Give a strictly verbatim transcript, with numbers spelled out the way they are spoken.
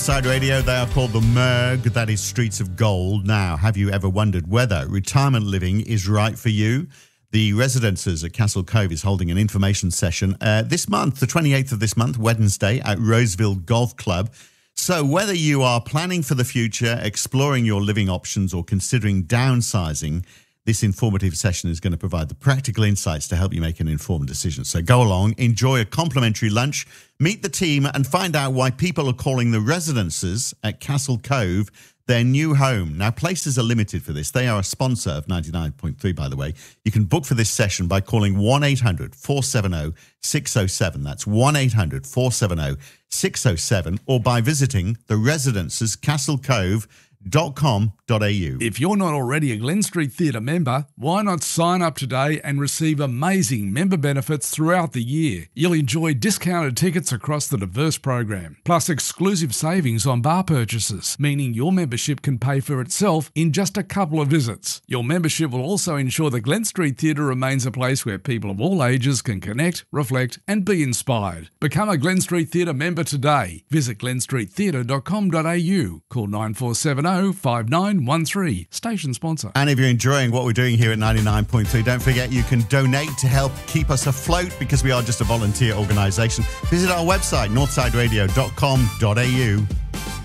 Side Radio, they are called the Merg, that is Streets of Gold. Now, have you ever wondered whether retirement living is right for you? The Residences at Castle Cove is holding an information session uh, this month, the twenty-eighth of this month, Wednesday, at Roseville Golf Club. So whether you are planning for the future, exploring your living options, or considering downsizing, this informative session is going to provide the practical insights to help you make an informed decision. So go along, enjoy a complimentary lunch, meet the team, and find out why people are calling the Residences at Castle Cove their new home. Now, places are limited for this. They are a sponsor of ninety-nine point three, by the way. You can book for this session by calling one eight hundred, four seven zero, six zero seven. That's one eight hundred, four seven zero, six zero seven, or by visiting the Residences Castle Cove dot com dot a u. If you're not already a Glen Street Theatre member, why not sign up today and receive amazing member benefits throughout the year? You'll enjoy discounted tickets across the diverse program, plus exclusive savings on bar purchases, meaning your membership can pay for itself in just a couple of visits. Your membership will also ensure the Glen Street Theatre remains a place where people of all ages can connect, reflect and be inspired. Become a Glen Street Theatre member today. Visit glen street theatre dot com dot a u. Call nine four seven zero, five nine one three. Station sponsor. And if you're enjoying what we're doing here at ninety-nine point three, don't forget you can donate to help keep us afloat because we are just a volunteer organisation. Visit our website, northside radio dot com dot a u.